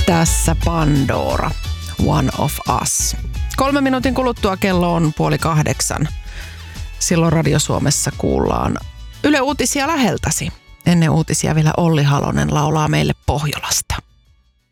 Tässä Pandora, One of Us. 3 minuutin kuluttua kello on 7:30. Silloin Radio Suomessa kuullaan Yle Uutisia läheltäsi. Ennen uutisia vielä Olli Halonen laulaa meille Pohjolasta.